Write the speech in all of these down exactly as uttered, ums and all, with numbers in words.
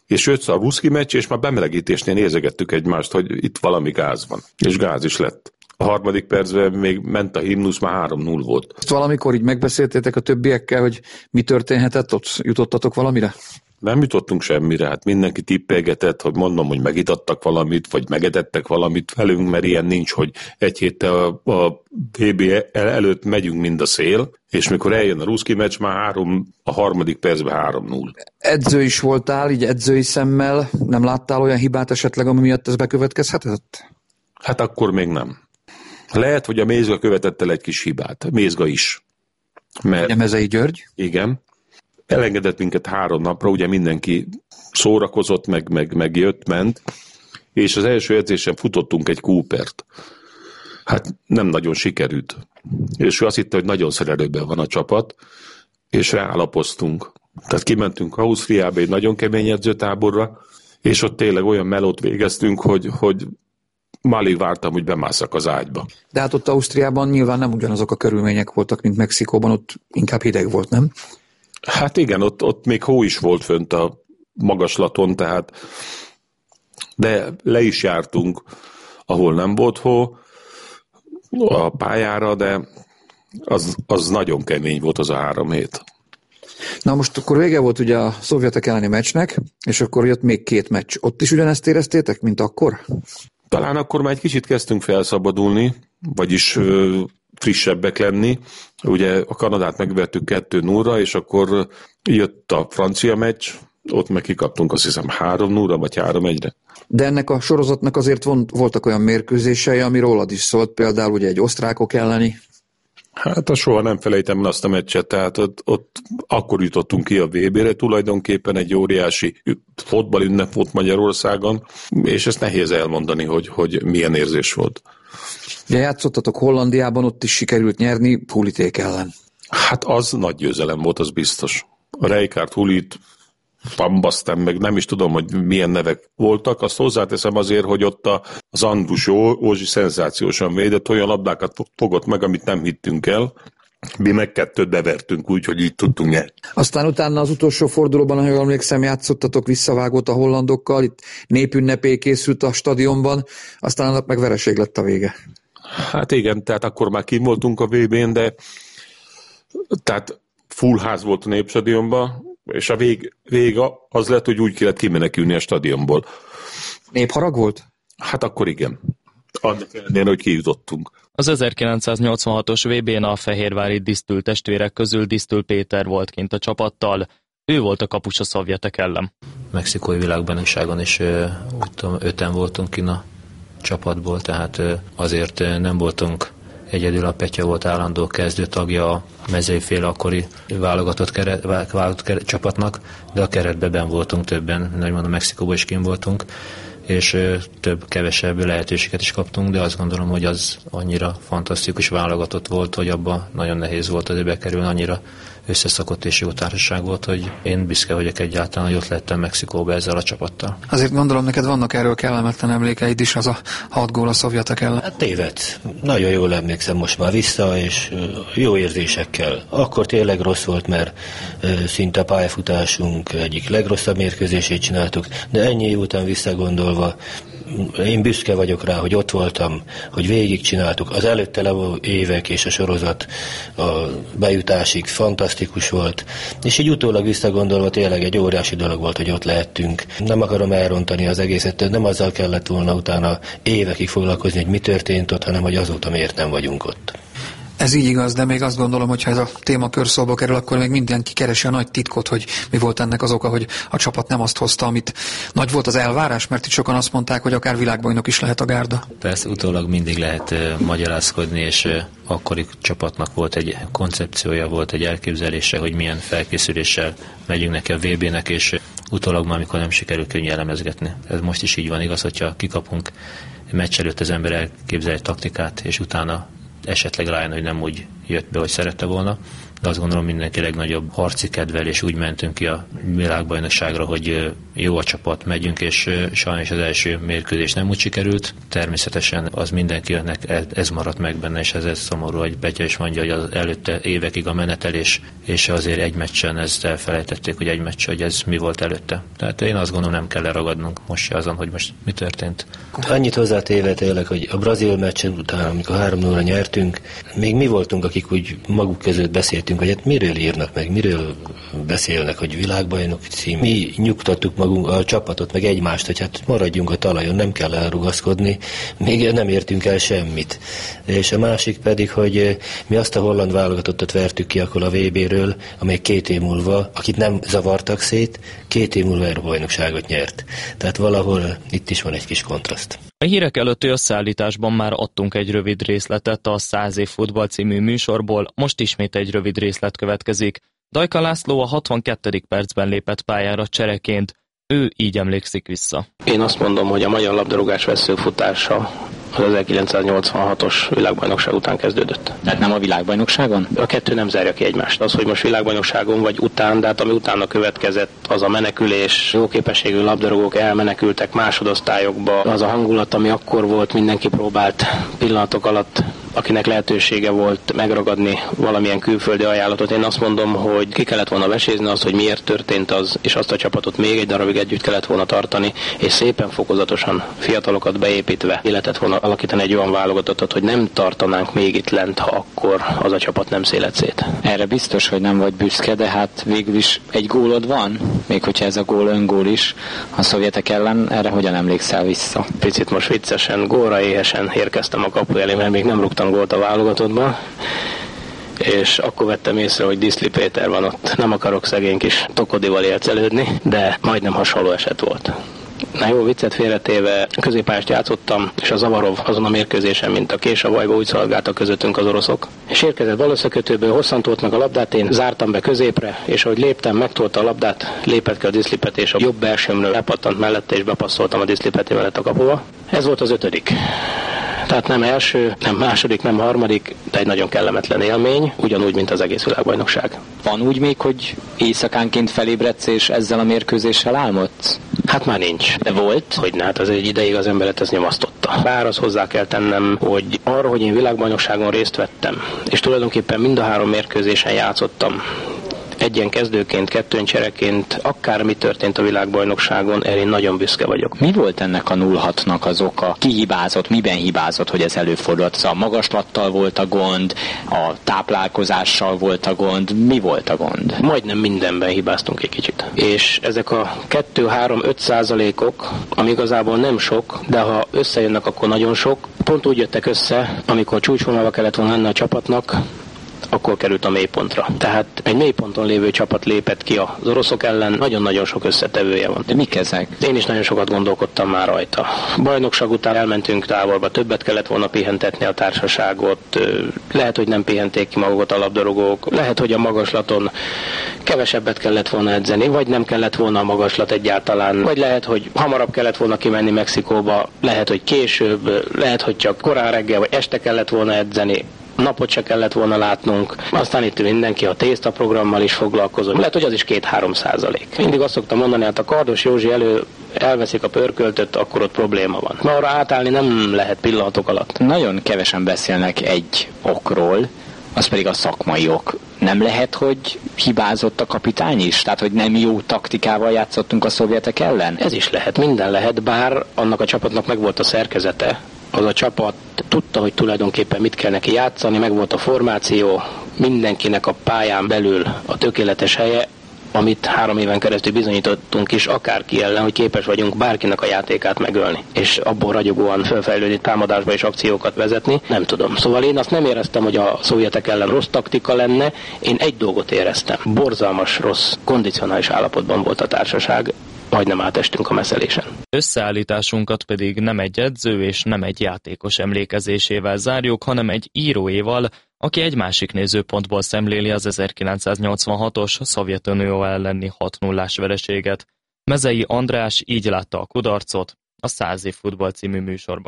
És jött a ruszki meccs, és már bemelegítésnél nézegettük egymást, hogy itt valami gáz van. És gáz is lett. A harmadik percben még ment a himnusz, már három null volt. Valamikor így megbeszéltétek a többiekkel, hogy mi történhetett ott? Jutottatok valamire? Nem jutottunk semmire, hát mindenki tippelgetett, hogy mondom, hogy megitattak valamit, vagy megetettek valamit velünk, mert ilyen nincs, hogy egy héttel a, a vé bé el, előtt megyünk mind a szél, és mikor eljön a ruszki meccs, már három, a harmadik percben három null. Edző is voltál, így edzői szemmel, nem láttál olyan hibát esetleg, ami miatt ez bekövetkezhetett? Hát akkor még nem. Lehet, hogy a Mézga követett el egy kis hibát. Mézga is. Mert, Mezei György? Igen. Elengedett minket három napra, ugye mindenki szórakozott, meg, meg, meg jött, ment, és az első edzésen futottunk egy Coopert. Hát nem nagyon sikerült. És ő azt hitte, hogy nagyon szerelőben van a csapat, és ráalapoztunk. Tehát kimentünk Ausztriába egy nagyon kemény edzőtáborra, és ott tényleg olyan melót végeztünk, hogy, hogy már alig vártam, hogy bemásszak az ágyba. De hát ott Ausztriában nyilván nem ugyanazok a körülmények voltak, mint Mexikóban, ott inkább hideg volt, nem? Hát igen, ott, ott még hó is volt fönt a magaslaton, tehát de le is jártunk, ahol nem volt hó a pályára, de az, az nagyon kemény volt az a három hét. Na most akkor vége volt ugye a szovjetek elleni meccsnek, és akkor jött még két meccs. Ott is ugyanezt éreztétek, mint akkor? Talán akkor már egy kicsit kezdtünk felszabadulni, vagyis ö, frissebbek lenni. Ugye a Kanadát megvettük kettő nullra, és akkor jött a francia meccs, ott meg kikaptunk azt hiszem három nullra, vagy három egyre. De ennek a sorozatnak azért voltak olyan mérkőzései, ami rólad is szólt, például ugye egy osztrákok elleni. Hát soha nem felejtem el azt a meccset, tehát ott, ott akkor jutottunk ki a vé bére, tulajdonképpen egy óriási fotball ünnep volt Magyarországon, és ezt nehéz elmondani, hogy, hogy milyen érzés volt. De játszottatok Hollandiában, ott is sikerült nyerni Huliték ellen. Hát az nagy győzelem volt, az biztos. A Rijkaard, Hulit, Van Basten, meg nem is tudom, hogy milyen nevek voltak. Azt hozzáteszem azért, hogy ott az Andrus Józsi szenzációsan védett, olyan labdákat fogott meg, amit nem hittünk el. Mi meg kettőt bevertünk úgy, hogy így tudtunk nyerni. Aztán utána az utolsó fordulóban, ha jól emlékszem, játszottatok visszavágót a hollandokkal, itt népünnepé készült a stadionban, aztán annak meg vereség lett a vége. Hát igen, tehát akkor már kim voltunk a vé bén, de tehát full ház volt a Népstadionban, és a vég, vége az lett, hogy úgy kellett kimenekülni a stadionból. Népharag volt? Hát akkor igen. Annak ellenére, hogy kijutottunk. Az ezerkilencszáznyolcvanhatos vé bén a fehérvári Disztül testvérek közül Disztül Péter volt kint a csapattal. Ő volt a kapus a szovjetek ellen. Mexikói világbajnokságon is úgy tudom, öten voltunk kint a csapatból, tehát azért nem voltunk egyedül. A Petya volt állandó kezdőtagja a mezőféle akkori válogatott, keret, válogatott keret, csapatnak, de a keretben benn voltunk többen, nagy mondom, Mexikóban is kint voltunk, és több, kevesebb lehetőséget is kaptunk, de azt gondolom, hogy az annyira fantasztikus válogatott volt, hogy abban nagyon nehéz volt az bekerülni, annyira összeszokott és jó társaság volt, hogy én büszke vagyok egyáltalán, hogy ott lettem Mexikóba ezzel a csapattal. Azért gondolom, neked vannak erről kellemetlen emlékeid is, az a hat gól a szovjetek ellen. Hát téved. Nagyon jól emlékszem most már vissza, és jó érzésekkel. Akkor tényleg rossz volt, mert szinte a pályafutásunk egyik legrosszabb mérkőzését csináltuk, de ennyi év után visszagondolva, én büszke vagyok rá, hogy ott voltam, hogy végigcsináltuk. Az előtte levő évek és a sorozat a bejutásig fantasztikus volt, és így utólag visszagondolva tényleg egy óriási dolog volt, hogy ott lehettünk. Nem akarom elrontani az egészet, nem azzal kellett volna utána évekig foglalkozni, hogy mi történt ott, hanem hogy azóta miért nem vagyunk ott. Ez így igaz, de még azt gondolom, hogy ha ez a témakör szóba kerül, akkor még mindenki keresi a nagy titkot, hogy mi volt ennek az oka, hogy a csapat nem azt hozta, amit nagy volt az elvárás, mert itt sokan azt mondták, hogy akár világbajnok is lehet a gárda. Persze utólag mindig lehet uh, magyarázkodni, és uh, akkori csapatnak volt egy koncepciója, volt egy elképzelése, hogy milyen felkészüléssel megyünk neki a vé bének, és uh, utólag már, amikor nem sikerül, könnyű elemezgetni. Ez most is így van, igaz, hogyha kikapunk meccs előtt, az ember elképzel egy taktikát, és utána esetleg rájön, hogy nem úgy jött be, hogy szerette volna, de azt gondolom mindenki legnagyobb harci kedvel, és úgy mentünk ki a világbajnokságra, hogy jó a csapat, megyünk, és sajnos az első mérkőzés nem úgy sikerült. Természetesen az mindenkinek ez maradt meg benne, és ez, ez szomorú, hogy Petya is mondja, hogy az előtte évekig a menetelés, és azért egy meccsen ezt elfelejtették, hogy egy meccs, hogy ez mi volt előtte. Tehát én azt gondolom, nem kell leragadnunk most se azon, hogy most mi történt. Annyit hozzátéve tényleg, hogy a brazil meccsen után, amikor három nulla nyertünk, még mi voltunk, akik úgy maguk között beszéltünk, hogy hát miről írnak meg, miről beszélnek, hogy világbajnok cím. Mi nyugtattuk magunk, a csapatot, meg egymást, hogy hát maradjunk a talajon, nem kell elrugaszkodni, még nem értünk el semmit. És a másik pedig, hogy mi azt a holland válogatottat vertük ki akkor a vé béről, amely két év múlva, akit nem zavartak szét, két év múlva Európa-bajnokságot nyert. Tehát valahol itt is van egy kis kontraszt. A hírek előtti összeállításban már adtunk egy rövid részletet a száz év futball című műsorból, most ismét egy rövid részlet következik. Dajka László a hatvankettedik percben lépett pályára csereként, ő így emlékszik vissza. Én azt mondom, hogy a magyar labdarúgás veszőfutása az ezerkilencszáznyolcvanhatos világbajnokság után kezdődött. Tehát nem a világbajnokságon? A kettő nem zárja ki egymást. Az, hogy most világbajnokságon vagy után, de hát ami utána következett, az a menekülés, jó képességű labdarúgók elmenekültek másodosztályokba, az a hangulat, ami akkor volt, mindenki próbált pillanatok alatt, akinek lehetősége volt megragadni valamilyen külföldi ajánlatot. Én azt mondom, hogy ki kellett volna vesézni azt, hogy miért történt az, és azt a csapatot még egy darabig együtt kellett volna tartani, és szépen fokozatosan fiatalokat beépítve életet volna alakítani egy olyan válogatottat, hogy nem tartanánk még itt lent, ha akkor az a csapat nem szélet szét. Erre biztos, hogy nem vagy büszke, de hát végül is egy gólod van, még hogyha ez a gól öngól is a szovjetek ellen, erre hogyan emlékszel vissza? Picit most viccesen, gólra éhesen érkeztem a kapu elé, mert még nem rúgtam gólt a válogatottban, és akkor vettem észre, hogy Diszli Péter van ott. Nem akarok szegény kis Tokodival élcelődni, de majdnem hasonló eset volt. Na jó, viccet félretéve, középpályást játszottam, és a Zavarov azon a mérkőzésen, mint a kés a vajba, úgy szolgáltak közöttünk az oroszok. És érkezett balösszekötőből, hosszan tolt meg a labdát, én zártam be középre, és ahogy léptem, megtolta a labdát, lépett ki a Diszlipet, és a jobb belsőmről lepattant mellette, és bepasszoltam a Diszlipeti mellett a kapuba. Ez volt az ötödik. Tehát nem első, nem második, nem harmadik, de egy nagyon kellemetlen élmény, ugyanúgy, mint az egész világbajnokság. Van úgy még, hogy éjszakánként felébredsz és ezzel a mérkőzéssel álmodsz? Hát már nincs. De volt? Hogy ne, hát az egy ideig az emberet ez nyomasztotta. Bár az hozzá kell tennem, hogy arra, hogy én világbajnokságon részt vettem, és tulajdonképpen mind a három mérkőzésen játszottam, egyen kezdőként, kettőn csereként, akármi történt a világbajnokságon, erre én nagyon büszke vagyok. Mi volt ennek a nulla hatnak az oka? Ki hibázott, miben hibázott, hogy ez előfordult? A magaslattal volt a gond, a táplálkozással volt a gond, mi volt a gond? Majdnem mindenben hibáztunk egy kicsit. És ezek a kettő, három, öt százalékok, ami igazából nem sok, de ha összejönnek, akkor nagyon sok. Pont úgy jöttek össze, amikor csúcsvonalba kellett volna lenni a csapatnak, akkor került a mélypontra. Tehát egy mélyponton lévő csapat lépett ki az oroszok ellen, nagyon-nagyon sok összetevője van. De mik ezek? Én is nagyon sokat gondolkodtam már rajta. Bajnokság után elmentünk távolba, többet kellett volna pihentetni a társaságot, lehet, hogy nem pihenték ki magukat a labdarúgók, lehet, hogy a magaslaton kevesebbet kellett volna edzeni, vagy nem kellett volna a magaslat egyáltalán, vagy lehet, hogy hamarabb kellett volna kimenni Mexikóba, lehet, hogy később, lehet, hogy csak korán reggel vagy este kellett volna edzeni, napot se kellett volna látnunk. Aztán itt mindenki a tészta programmal is foglalkozom. Lehet, hogy az is két-három százalék. Mindig azt szoktam mondani, hát a Kardos Józsi elő elveszik a pörköltöt, akkor ott probléma van. Ma arra átállni nem lehet pillanatok alatt. Nagyon kevesen beszélnek egy okról, az pedig a szakmai ok. Nem lehet, hogy hibázott a kapitány is? Tehát, hogy nem jó taktikával játszottunk a szovjetek ellen? Ez is lehet, minden lehet, bár annak a csapatnak megvolt a szerkezete. Az a csapat tudta, hogy tulajdonképpen mit kell neki játszani, megvolt a formáció, mindenkinek a pályán belül a tökéletes helye, amit három éven keresztül bizonyítottunk is, akárki ellen, hogy képes vagyunk bárkinek a játékát megölni, és abból ragyogóan felfejlődni támadásba és akciókat vezetni, nem tudom. Szóval én azt nem éreztem, hogy a szovjetek ellen rossz taktika lenne, én egy dolgot éreztem. Borzalmas rossz, kondicionális állapotban volt a társaság, majdnem átestünk a messzelésen. Összeállításunkat pedig nem egy edző és nem egy játékos emlékezésével zárjuk, hanem egy íróéval, aki egy másik nézőpontból szemléli az ezerkilencszáznyolcvanhatos Szovjetunió elleni hat nullás vereséget. Mezei András így látta a kudarcot a száz év futball című műsorban.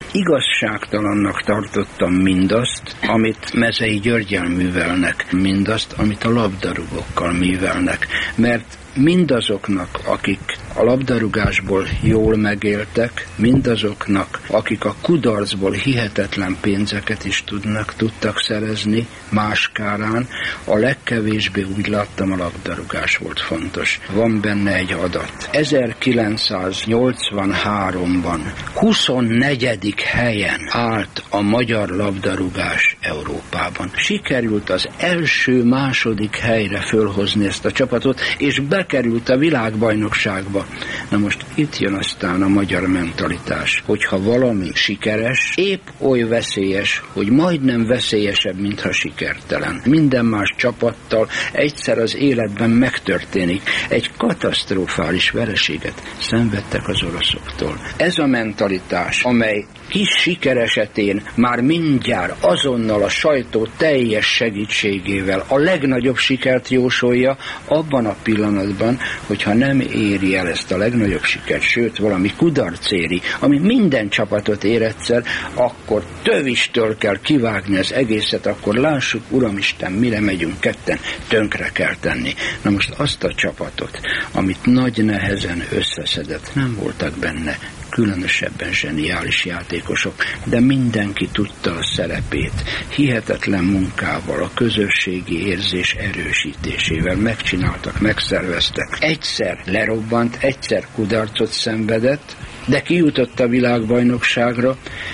Igazságtalannak tartottam mindazt, amit Mezei Györggyel művelnek, mindazt, amit a labdarúgókkal művelnek, mert mindazoknak, akik a labdarúgásból jól megéltek, mindazoknak, akik a kudarcból hihetetlen pénzeket is tudnak, tudtak szerezni más kárán, a legkevésbé úgy láttam, a labdarúgás volt fontos. Van benne egy adat. ezerkilencszáznyolcvanháromban huszonnegyedik helyen állt a magyar labdarúgás Európában. Sikerült az első-második helyre fölhozni ezt a csapatot, és bekerült a világbajnokságba. Na most itt jön aztán a magyar mentalitás, hogyha valami sikeres, épp oly veszélyes, hogy majdnem veszélyesebb, mintha sikertelen. Minden más csapattal egyszer az életben megtörténik. Egy katasztrofális vereséget szenvedtek az oroszoktól. Ez a mentalitás, amely kis siker esetén már mindjárt azonnal a sajtó teljes segítségével a legnagyobb sikert jósolja, abban a pillanatban, hogyha nem éri el ezt a legnagyobb sikert, sőt valami kudarc éri, ami minden csapatot ér egyszer, akkor tövistől kell kivágni az egészet, akkor lássuk, Uramisten, mire megyünk ketten, tönkre kell tenni. Na most azt a csapatot, amit nagy nehezen összeszedett, nem voltak benne különösebben zseniális játékosok, de mindenki tudta a szerepét. Hihetetlen munkával, a közösségi érzés erősítésével megcsináltak, megszerveztek. Egyszer lerobbant, egyszer kudarcot szenvedett, de kijutott a világbajnokságra,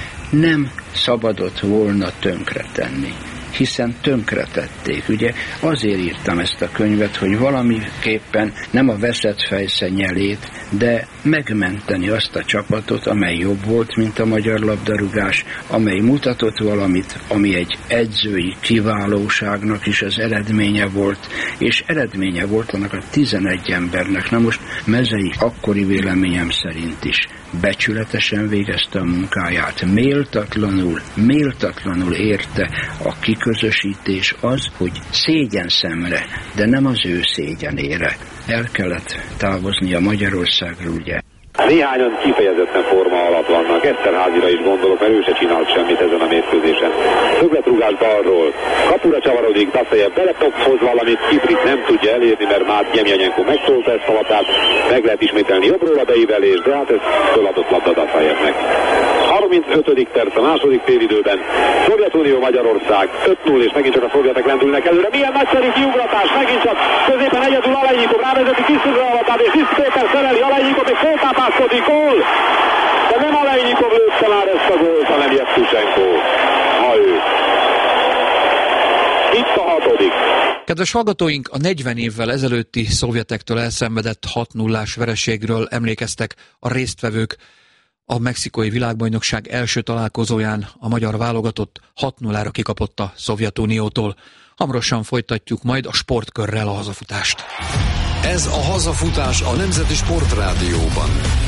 nem szabadott volna tönkretenni, hiszen tönkretették. Ugye azért írtam ezt a könyvet, hogy valamiképpen nem a veszett fejsze nyelét, de megmenteni azt a csapatot, amely jobb volt, mint a magyar labdarúgás, amely mutatott valamit, ami egy edzői kiválóságnak is az eredménye volt, és eredménye volt annak a tizenegy embernek. Na most Mezei akkori véleményem szerint is becsületesen végezte a munkáját, méltatlanul, méltatlanul érte a kiközösítés az, hogy szégyen szemre, de nem az ő szégyenére. El kellett távoznia Magyarországról, ugye. Néhányan kifejezetten forma alatt vannak. Eszterházira is gondolok, mert ő se csinált semmit ezen a mérkőzésen. Többletrugás balról. Kapura csavarodik, Daszajev beletopfoz valamit, Kiprik nem tudja elérni, mert már Gyemjanyenko megtolta ezt a labdát. Meg lehet ismételni jobbról a beívelés, de hát ez föladott labda Daszajevnek. harmincötödik perc a második félidőben. Szovjetunió Magyarország öt null, és megint csak a szovjetek lendülnek előre. Milyen nagyszerű kiugratás, megint csak középen egyedül Alejnyikov rávezeti kiszűzre a labdát, és Tiszt Péter szereli, Alejnyikov még föltápászkodik, gól! De nem Alejnyikov lőtte már ezt a gólt, hanem Jevtusenko. Ha ő. Itt a hatodik. Kedves hallgatóink, a negyven évvel ezelőtti szovjetektől elszenvedett hat nullás vereségről emlékeztek a résztvevők. A mexikói világbajnokság első találkozóján a magyar válogatott hat nullára kikapott a Szovjetuniótól. Hamarosan folytatjuk majd a sportkörrel a hazafutást. Ez a hazafutás a Nemzeti Sportrádióban.